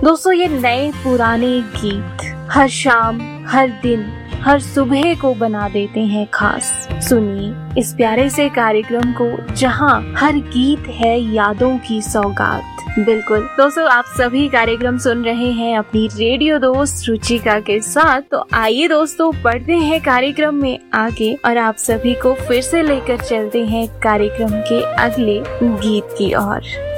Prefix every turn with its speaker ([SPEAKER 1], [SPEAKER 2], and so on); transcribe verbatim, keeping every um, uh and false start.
[SPEAKER 1] दोस्तों ये नए पुराने गीत हर शाम, हर दिन, हर सुबह को बना देते हैं खास। सुनिए इस प्यारे से कार्यक्रम को जहां हर गीत है यादों की सौगात। बिल्कुल दोस्तों, आप सभी कार्यक्रम सुन रहे हैं अपनी रेडियो दोस्त रुचिका के साथ। तो आइए दोस्तों बढ़ते हैं कार्यक्रम में आगे और आप सभी को फिर से लेकर चलते हैं कार्यक्रम के अगले गीत की ओर।